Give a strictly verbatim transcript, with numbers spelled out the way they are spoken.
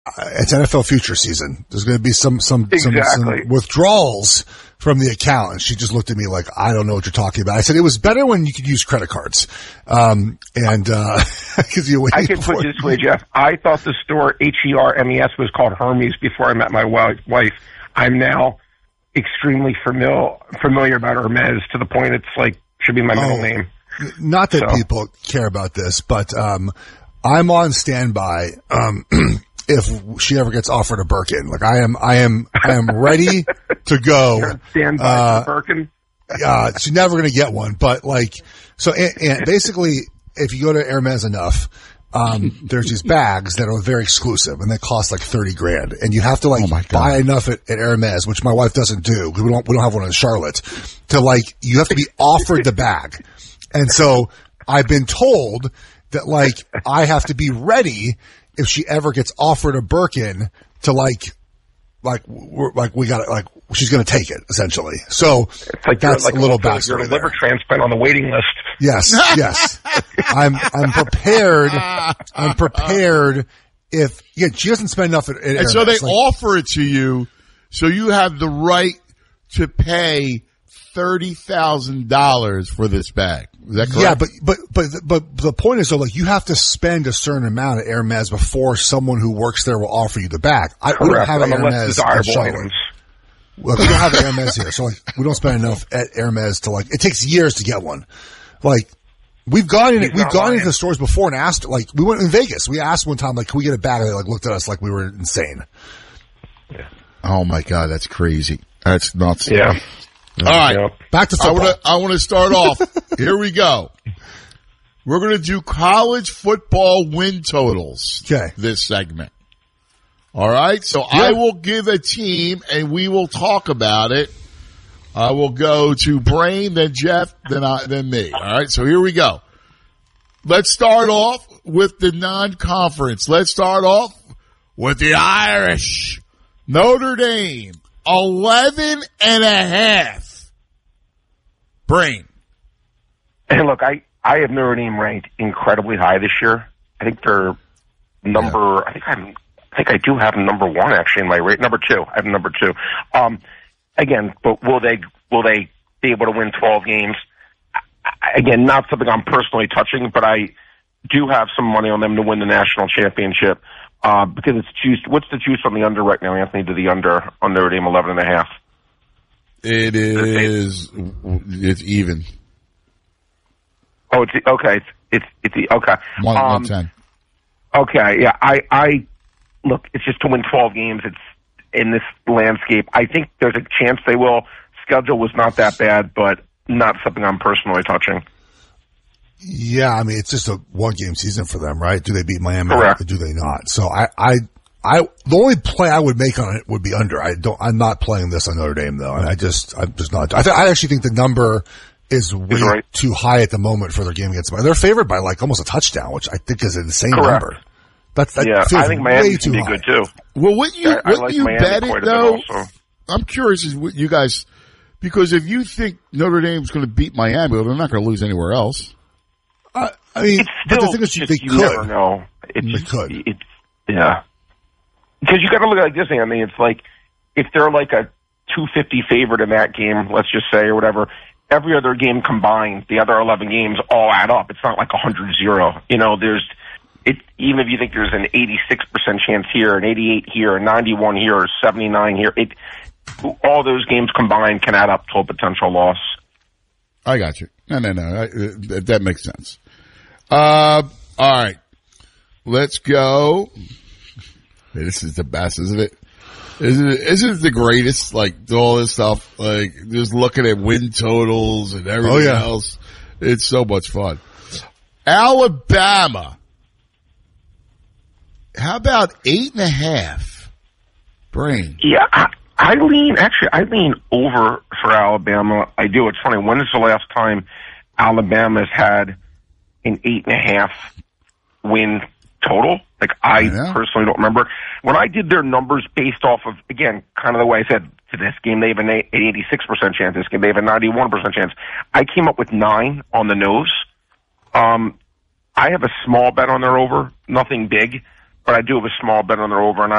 it's N F L future season. There's going to be some some, exactly. some some withdrawals from the account. And she just looked at me like, I don't know what you're talking about. I said, it was better when you could use credit cards. Um, and, uh, cause you I can put it this way, Jeff. I thought the store H E R M E S was called Hermes before I met my wife. I'm now extremely familiar, familiar about Hermes to the point it's like, should be my middle oh, name. Not that so. people care about this, but, um, I'm on standby, um, if she ever gets offered a Birkin. Like I am, I am, I am ready to go. You're on standby uh, for Birkin? uh, she's never going to get one, but like, so, and, and basically, if you go to Hermes enough, um, there's these bags that are very exclusive and they cost like thirty grand. And you have to like oh buy enough at, at Hermes, which my wife doesn't do because we don't, we don't have one in Charlotte, to like, you have to be offered the bag. And so I've been told that like, I have to be ready if she ever gets offered a Birkin to like, like, we're, like we got it, like she's going to take it essentially. So it's like that's like a little backstory. You're a liver there. transplant on the waiting list. Yes, yes. I'm, I'm prepared. I'm prepared if, yeah, she doesn't spend enough at, at And Hermes. so they like, offer it to you, so you have the right to pay thirty thousand dollars for this bag. Is that correct? Yeah, but, but, but, but the point is though, like you have to spend a certain amount at Hermes before someone who works there will offer you the bag. I, we don't have an Hermes in Charlotte. Look, we don't have an Hermes here, so like, we don't spend enough at Hermes to like, it takes years to get one. Like, we've gone in, we've gone lying. into the stores before and asked, like, we went in Vegas. We asked one time, like, can we get a bag? And they like looked at us like we were insane. Yeah. Oh my God, that's crazy. That's nuts. Yeah. All right. Yep. Back to football. I want to start off. Here we go. We're going to do college football win totals. Okay. This segment. All right. So yeah. I will give a team and we will talk about it. I will go to Brain, then Jeff, then I, then me. All right. So here we go. Let's start off with the non-conference. Let's start off with the Irish. Notre Dame, eleven and a half. Brain. And look, I, I have Notre Dame ranked incredibly high this year. I think they're number, yeah. I think I'm, I think I do have them number one actually in my rate. Number two. I have them number two. Um, again, but will they, will they be able to win twelve games? I, again, not something I'm personally touching, but I do have some money on them to win the national championship. Uh, because it's juiced. What's the juice on the under right now, Anthony, to the under on Notre Dame eleven and a half? It is, it's even. Oh, it's, okay. It's, it's, it's, okay. One, um, one ten. Okay. Yeah. I, I, look, it's just to win twelve games. It's in this landscape. I think there's a chance they will. Schedule was not that bad, but not something I'm personally touching. Yeah, I mean, it's just a one-game season for them, right? Do they beat Miami? Correct. Or do they not? So I, I, I, the only play I would make on it would be under. I don't, I'm not playing this on Notre Dame though. And I just, I'm just not, I, th- I actually think the number is way right. too high at the moment for their game against Miami. They're favored by like almost a touchdown, which I think is an insane Correct. number. That's, that yeah, feels I think way Miami too can be high. good too. Well, what you, I, what I like you Miami bet quite it a though? bit also. I'm curious is what you guys, because if you think Notre Dame's going to beat Miami, well, they're not going to lose anywhere else. Uh, I mean, It's but still the thing is, just, they you could. never know. It's, They could. It's, yeah. Because you got to look at it like this, Anthony. It's like if they're like a two fifty favorite in that game, let's just say, or whatever, every other game combined, the other eleven games all add up. It's not like one hundred zero. You know, there's it. Even if you think there's an eighty-six percent chance here, an eighty-eight here, a ninety-one here, or seventy-nine here, it all those games combined can add up to a potential loss. I got you. No, no, no. I, that, that makes sense. Uh, all right. Let's go. Hey, this is the best, isn't it? Isn't it, isn't it the greatest? Like, all this stuff, like, just looking at win totals and everything oh, yeah. else. It's so much fun. Alabama. How about eight and a half? Brain. Yeah, I, I lean, actually, I lean over for Alabama. I do. It's funny. When is the last time Alabama's had an eight and a half win total? Like, I yeah. personally don't remember. When I did their numbers based off of, again, kind of the way I said, to this game they have an eighty-six percent chance, this game they have a ninety-one percent chance. I came up with nine on the nose. Um, I have a small bet on their over, nothing big, but I do have a small bet on their over, and I